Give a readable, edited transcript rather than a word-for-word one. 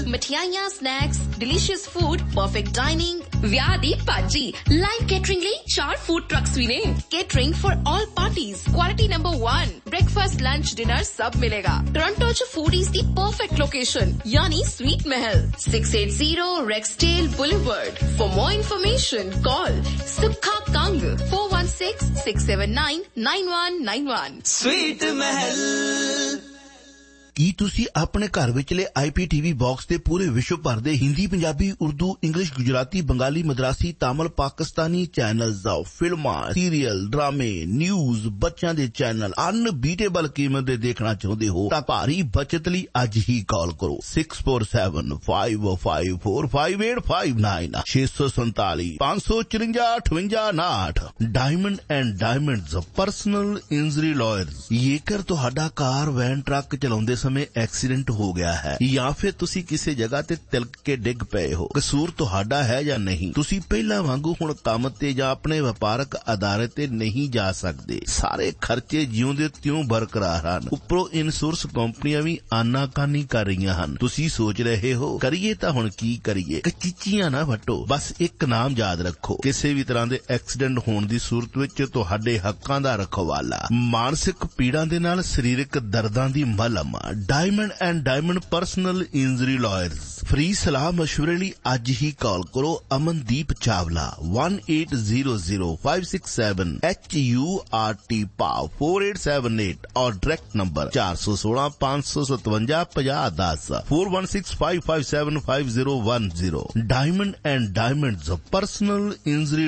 ਮਠਿਆਈਆਂ, snacks, delicious food, perfect dining, ਵਿਆਹ ਦੀ ਭਾਜੀ, ਲਾਈਵ ਕੇਟਰਿੰਗ ਲਈ 4 ਫੂਡ ਟਰੱਕਸ ਵੀ ਨੇ। Catering for all parties, quality number 1, breakfast, lunch, dinner ਸਭ ਮਿਲੇਗਾ। ਟੋਰਾਂਟੋ 'ਚ ਫੂਡੀਜ਼ ਦੀ ਪਰਫੈਕਟ ਲੋਕੇਸ਼ਨ ਯਾਨੀ sweet Mahal, 680 ਰੈਕਸਟੇਲ boulevard. For more information, call Sukha Kang 416-679-9191। Sweet Mahal। ਕੀ ਤੁਸੀਂ ਆਪਣੇ ਘਰ ਵਿਚਲੇ IPTV ਬਾਕਸ ਦੇ ਪੂਰੇ ਵਿਸ਼ਵ ਭਰ ਦੇ ਹਿੰਦੀ, ਪੰਜਾਬੀ, ਉਰਦੂ, ਇੰਗਲਿਸ਼, ਗੁਜਰਾਤੀ, ਬੰਗਾਲੀ, ਮਦਰਾਸੀ, ਤਾਮਿਲ, ਪਾਕਿਸਤਾਨੀ ਚੈਨਲਜ਼, ਫਿਲਮਾਂ, ਸੀਰੀਅਲ, ਡਰਾਮੇ, ਨਿਊਜ਼, ਬੱਚਿਆਂ ਦੇ ਚੈਨਲ ਅਨਬੀਟੇਬਲ ਕੀਮਤ ਦੇ ਦੇਖਣਾ ਚਾਹੁੰਦੇ ਹੋ ਤਾਂ ਭਾਰੀ ਬਚਤ ਲਈ ਅੱਜ ਹੀ ਕਾਲ ਕਰੋ 6475545859 647 554 5859। Diamond and diamonds personal injury lawyers. ਜੇਕਰ ਤੁਹਾਡਾ ਕਾਰ, ਵੈਨ, ਟਰੱਕ ਚਲਾਉਂਦੇ ਸਮੇਂ ਐਕਸੀਡੈਂਟ ਹੋ ਗਿਆ ਹੈ ਜਾਂ ਫਿਰ ਤੁਸੀਂ ਕਿਸੇ ਜਗ੍ਹਾ ਤੇ ਤਿਲਕ ਕੇ ਡਿੱਗ ਪਏ ਹੋ, ਕਸੂਰ ਤੁਹਾਡਾ ਹੈ ਜਾਂ ਨਹੀਂ, ਤੁਸੀਂ ਪਹਿਲਾਂ ਵਾਂਗੂ ਹੁਣ ਕੰਮ ਤੇ ਜਾਂ ਆਪਣੇ ਵਪਾਰਕ ਅਦਾਰੇ ਤੇ ਨਹੀਂ ਜਾ ਸਕਦੇ। ਸਾਰੇ ਖਰਚੇ ਜਿਉਂਦੇ ਤਿਉਂ ਬਰਕਰਾਰ ਹਨ। ਉੱਪਰੋਂ ਇੰਸ਼ੋਰੈਂਸ ਕੰਪਨੀਆਂ ਵੀ ਆਨਾਕਾਨੀ ਕਰ ਰਹੀਆਂ ਹਨ। ਤੁਸੀਂ ਸੋਚ ਰਹੇ ਹੋ ਕਰੀਏ ਤਾਂ ਹੁਣ ਕੀ ਕਰੀਏ? ਕਚੀਚੀਆਂ ਨਾ ਵੱਟੋ, ਬਸ ਇੱਕ ਨਾਮ ਯਾਦ ਰੱਖੋ। ਕਿਸੇ ਵੀ ਤਰ੍ਹਾਂ ਦੇ ਐਕਸੀਡੈਂਟ ਹੋਣ ਦੀ ਸੂਰਤ ਵਿੱਚ ਤੁਹਾਡੇ ਹੱਕਾਂ ਦਾ ਰਖਵਾਲਾ, ਮਾਨਸਿਕ ਪੀੜਾਂ ਦੇ ਨਾਲ ਸਰੀਰਕ ਦਰਦਾਂ ਦੀ ਮਲਮ, diamond and diamond personal injury lawyers. Free ਸਲਾਹ ਮਸ਼ਵਰੇ ਲਈ ਅੱਜ ਹੀ ਕਾਲ ਕਰੋ ਅਮਨਦੀਪ ਚਾਵਲਾ 18005678HURT 4878 ਔਰ direct number 4165575010 4165575010। Diamond and diamonds personal injury